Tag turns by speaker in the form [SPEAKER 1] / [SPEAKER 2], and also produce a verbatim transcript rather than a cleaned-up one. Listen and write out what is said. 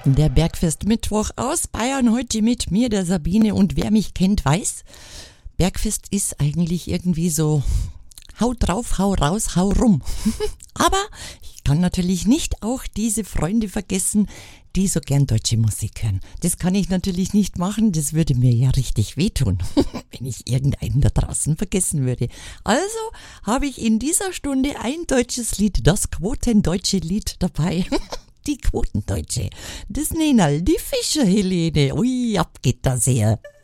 [SPEAKER 1] Der Bergfest Mittwoch aus Bayern heute mit mir, der Sabine, und wer mich kennt, weiß, Bergfest ist eigentlich irgendwie so hau drauf, hau raus, hau rum. Aber ich kann natürlich nicht auch diese Freunde vergessen, die so gern deutsche Musik hören. Das kann ich natürlich nicht machen, das würde mir ja richtig wehtun, wenn ich irgendeinen da draußen vergessen würde. Also habe ich in dieser Stunde ein deutsches Lied, das quotendeutsche Lied dabei. Die Quotendeutsche, das Nenal, die Fischer Helene, ui, ab geht das her.